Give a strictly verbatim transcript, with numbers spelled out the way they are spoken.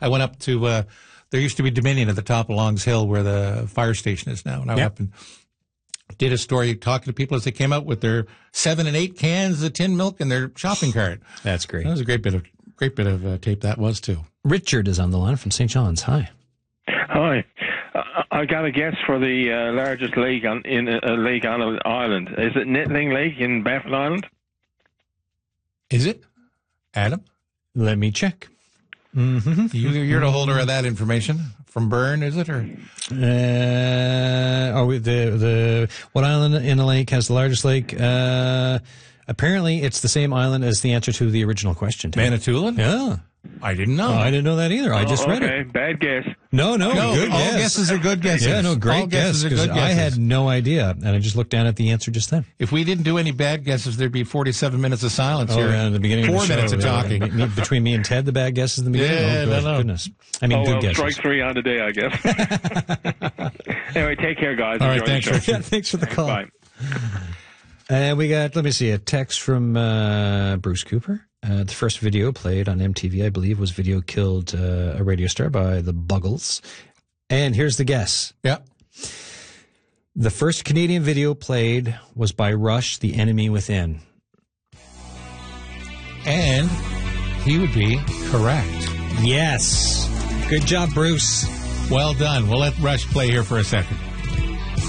I went up to, uh, there used to be Dominion at the top of Longs Hill where the fire station is now. And I went Yep. up and did a story talking to people as they came out with their seven and eight cans of tin milk in their shopping cart. That's great. That was a great bit of, great bit of uh, tape that was too. Richard is on the line from Saint John's. Hi. Hi. Uh, I got a guess for the uh, largest lake on in a uh, lake on an island. Is it Nittling Lake in Baffin Island? Is it? Adam? Let me check. Mm-hmm. You, you're the holder of that information from Byrne, is it? Or Uh, oh, the the what island in the lake has the largest lake? Uh, apparently, it's the same island as the answer to the original question. Tim. Manitoulin? Yeah. I didn't know. Oh, I didn't know that either. I just oh, read okay. it. Bad guess. No, no, No, good all guess. guesses are good guesses. Yeah, no, All great guess. guesses are Because good I guesses. had no idea, and I just looked down at the answer just then. If we didn't do any bad guesses, there'd be forty-seven minutes of silence Oh, here. yeah, in the beginning Four of the show, minutes of yeah, talking. me- me- between me and Ted, the bad guesses in the beginning. Yeah, oh, good, no, no. goodness. I mean, oh, good well, guesses. strike three on the day, I guess. Anyway, take care, guys. All right, Enjoy the thanks, show. Richard. Yeah, thanks for the call. Bye. And we got, let me see, a text from uh, Bruce Cooper. Uh, the first video played on M T V, I believe, was Video Killed uh, a Radio Star by the Buggles. And here's the guess. Yeah. The first Canadian video played was by Rush, The Enemy Within. And he would be correct. Yes. Good job, Bruce. Well done. We'll let Rush play here for a second.